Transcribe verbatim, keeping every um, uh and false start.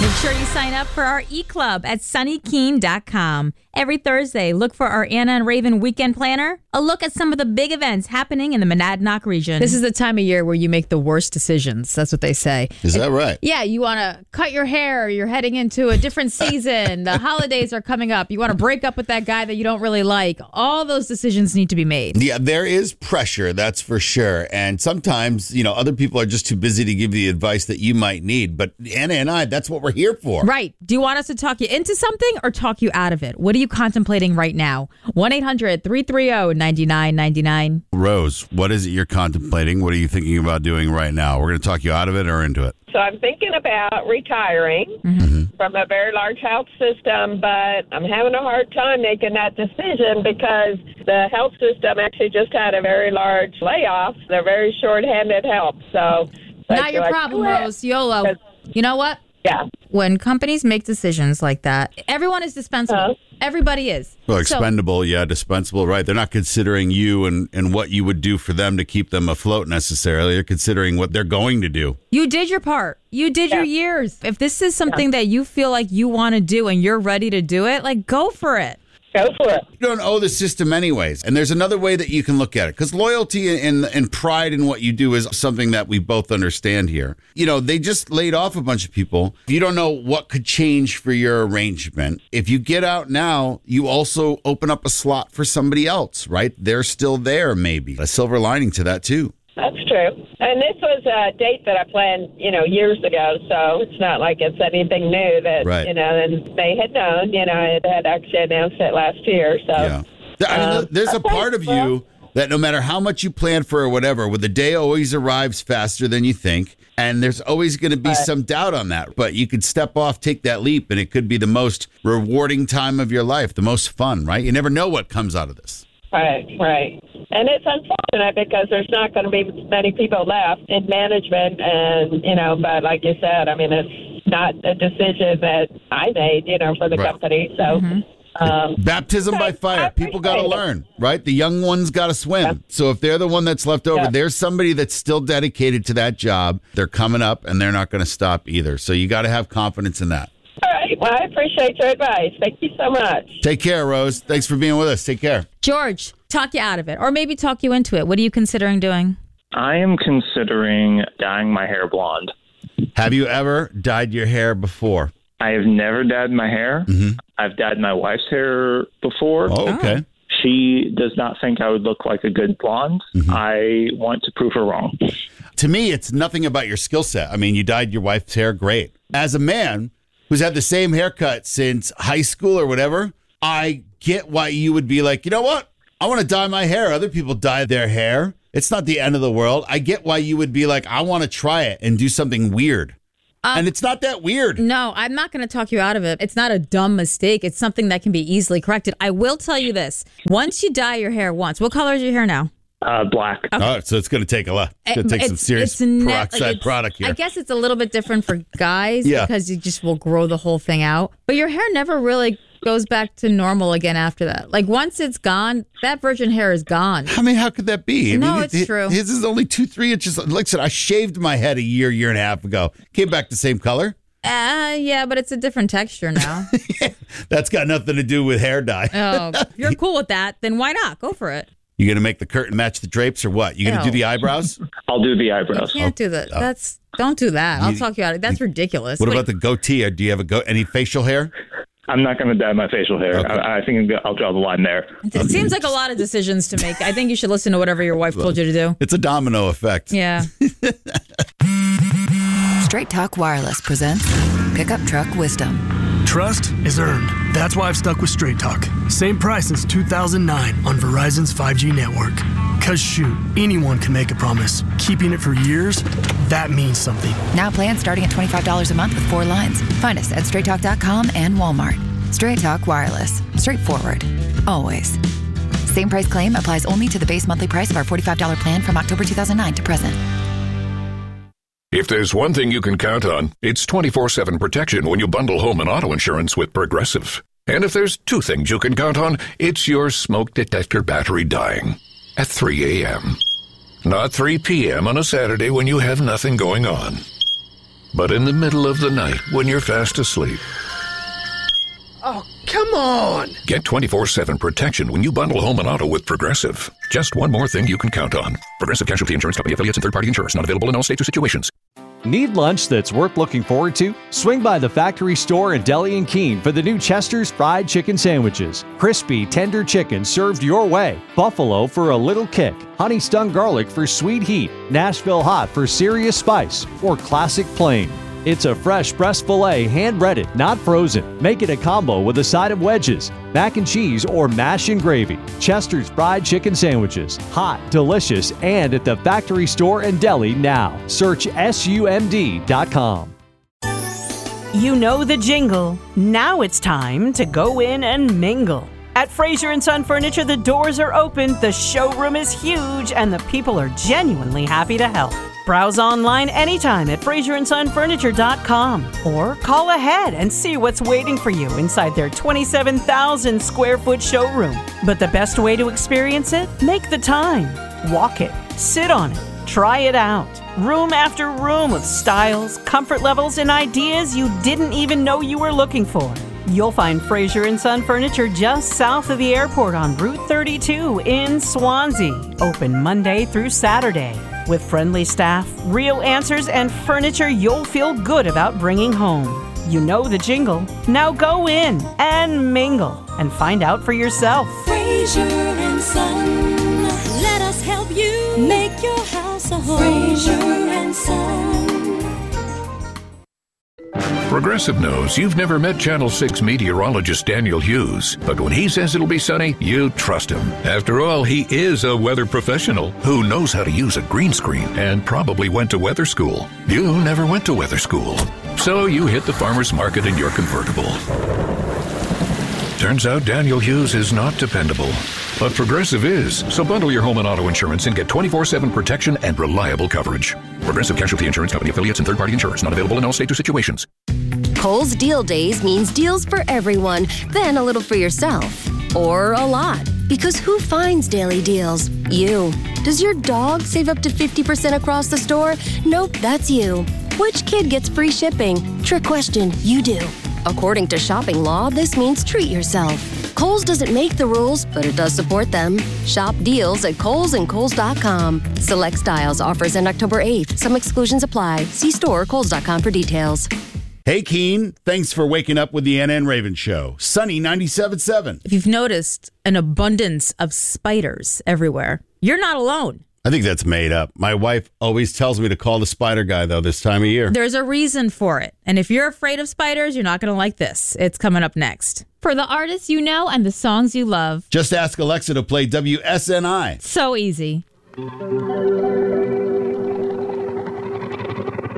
Make sure you sign up for our e-club at sunny keene dot com. Every Thursday, look for our Anna and Raven weekend planner, a look at some of the big events happening in the Monadnock region. This is the time of year where you make the worst decisions. That's what they say. Is that right? Yeah, you want to cut your hair. You're heading into a different season. The holidays are coming up. You want to break up with that guy that you don't really like. All those decisions need to be made. Yeah, there is pressure, that's for sure. And sometimes, you know, other people are just too busy to give you the advice that you might need. But Anna and I, that's what we're here for. Right. Do you want us to talk you into something or talk you out of it? What are you contemplating right now? one eight hundred three three zero nine nine nine nine. Rose, what is it you're contemplating? What are you thinking about doing right now? We're going to talk you out of it or into it. So I'm thinking about retiring Mm-hmm. from a very large health system, but I'm having a hard time making that decision because the health system actually just had a very large layoff. They're very short-handed help. So Not like, your do I problem, do it? Rose. YOLO. You know what? Yeah. When companies make decisions like that, everyone is dispensable. Uh-huh. Everybody is. Well, So- expendable, yeah, dispensable, right? They're not considering you and, and what you would do for them to keep them afloat necessarily. They're considering what they're going to do. You did your part. You did Yeah. your years. If this is something that you feel like you want to do and you're ready to do it, like go for it. Go for it. You don't owe the system anyways. And there's another way that you can look at it because loyalty and, and pride in what you do is something that we both understand here. You know, they just laid off a bunch of people. You don't know what could change for your arrangement. If you get out now, you also open up a slot for somebody else, right? They're still there, maybe. A silver lining to that, too. That's true. And this was a date that I planned, you know, years ago. So it's not like it's anything new that, Right. you know, and they had known, you know, it had actually announced it last year. So, Yeah. I mean, um, there's a okay, part of well- you that no matter how much you plan for or whatever, well, the day always arrives faster than you think. And there's always going to be Right. some doubt on that. But you could step off, take that leap, and it could be the most rewarding time of your life, the most fun, right? You never know what comes out of this. Right, right. And it's unfortunate because there's not going to be many people left in management. And, you know, but like you said, I mean, it's not a decision that I made, you know, for the Right. company. So, um, Baptism by I fire. People got to appreciate it. learn, right? The young ones got to swim. So if they're the one that's left over, Yeah. there's somebody that's still dedicated to that job. They're coming up and they're not going to stop either. So you got to have confidence in that. all right. Well, I appreciate your advice. Thank you so much. Take care, Rose. Thanks for being with us. Take care. George, talk you out of it or maybe talk you into it. What are you considering doing? I am considering dyeing my hair blonde. Have you ever dyed your hair before? I have never dyed my hair. Mhm. I've dyed my wife's hair before. Oh, okay. She does not think I would look like a good blonde. I want to prove her wrong. To me, it's nothing about your skill set. I mean, you dyed your wife's hair, great. As a man who's had the same haircut since high school or whatever, I get why you would be like, you know what? I want to dye my hair. Other people dye their hair. It's not the end of the world. I get why you would be like, I want to try it and do something weird. Um, and it's not that weird. No, I'm not going to talk you out of it. It's not a dumb mistake. It's something that can be easily corrected. I will tell you this. Once you dye your hair once, what color is your hair now? Uh, black. Oh, so it's going to take a lot. It's going to take some serious ne- peroxide like, it's- product here. I guess it's a little bit different for guys Yeah. because you just will grow the whole thing out. But your hair never really goes back to normal again after that. Like once it's gone, that virgin hair is gone. I mean, how could that be? I No, mean, it's it- true. His is only two, three inches. Like I said, I shaved my head a year, year and a half ago. Came back the same color. Uh, yeah, but it's a different texture now. That's got nothing to do with hair dye. Oh, if you're cool with that, then why not? Go for it. You going to make the curtain match the drapes or what? You going to Ew. do the eyebrows? I'll do the eyebrows. Can't do that. That's don't do that. I'll talk you out of it. That's ridiculous. What Wait, about the goatee? Or do you have a go- any facial hair? I'm not going to dye my facial hair. Okay. I, I think I'll draw the line there. it seems like a lot of decisions to make. I think you should listen to whatever your wife told you to do. It's a domino effect. Yeah. Straight Talk Wireless presents Pickup Truck Wisdom. Trust is earned. That's why I've stuck with Straight Talk. Same price since two thousand nine on Verizon's five G network. Cause shoot, anyone can make a promise. Keeping it for years, that means something. Now plans starting at twenty-five dollars a month with four lines. Find us at straight talk dot com and Walmart. Straight Talk Wireless. Straightforward. Always. Same price claim applies only to the base monthly price of our forty-five dollars plan from October two thousand nine to present. If there's one thing you can count on, it's twenty-four seven protection when you bundle home and auto insurance with Progressive. And if there's two things you can count on, it's your smoke detector battery dying at three a.m. Not three p.m. on a Saturday when you have nothing going on. But in the middle of the night, when you're fast asleep, oh, come on! Get twenty-four seven protection when you bundle home and auto with Progressive. Just one more thing you can count on. Progressive Casualty Insurance Company affiliates and third-party insurers. Not available in all states or situations. Need lunch that's worth looking forward to? Swing by the Factory Store in Deli and Keene for the new Chester's Fried Chicken Sandwiches. Crispy, tender chicken served your way. Buffalo for a little kick. Honey Stung Garlic for sweet heat. Nashville Hot for serious spice. Or Classic Plain. It's a fresh breast filet, hand-breaded, not frozen. Make it a combo with a side of wedges, mac and cheese, or mash and gravy. Chester's Fried Chicken Sandwiches. Hot, delicious, and at the Factory Store and Deli now. Search S U M D dot com. You know the jingle. Now it's time to go in and mingle. At Fraser and Son Furniture, the doors are open, the showroom is huge, and the people are genuinely happy to help. Browse online anytime at fraser and son furniture dot com or call ahead and see what's waiting for you inside their twenty-seven thousand square foot showroom. But the best way to experience it? Make the time. Walk it. Sit on it. Try it out. Room after room of styles, comfort levels, and ideas you didn't even know you were looking for. You'll find Fraser and Son Furniture just south of the airport on Route thirty-two in Swansea. Open Monday through Saturday. With friendly staff, real answers, and furniture you'll feel good about bringing home. You know the jingle. Now go in and mingle and find out for yourself. Fraser and Son, let us help you make your house a home. Fraser and Son. Progressive knows you've never met Channel six meteorologist Daniel Hughes, but when he says it'll be sunny, you trust him. After all, he is a weather professional who knows how to use a green screen and probably went to weather school. You never went to weather school, so you hit the farmer's market in your convertible. Turns out Daniel Hughes is not dependable, but Progressive is. So bundle your home and auto insurance and get twenty-four seven protection and reliable coverage. Progressive Casualty Insurance Company affiliates and third-party insurers. Not available in all states or situations. Kohl's Deal Days means deals for everyone, then a little for yourself. Or a lot. Because who finds daily deals? You. Does your dog save up to fifty percent across the store? Nope, that's you. Which kid gets free shipping? Trick question, you do. According to shopping law, this means treat yourself. Kohl's doesn't make the rules, but it does support them. Shop deals at Kohl's and Kohl's dot com. Select styles, offers end October eighth. Some exclusions apply. See store or Kohl's dot com for details. Hey, Keene. Thanks for waking up with the Anna and Raven Show. Sunny ninety-seven point seven. If you've noticed an abundance of spiders everywhere, you're not alone. I think that's made up. My wife always tells me to call the spider guy, though, this time of year. There's a reason for it. And if you're afraid of spiders, you're not going to like this. It's coming up next. For the artists you know and the songs you love. Just ask Alexa to play W S N I. So easy.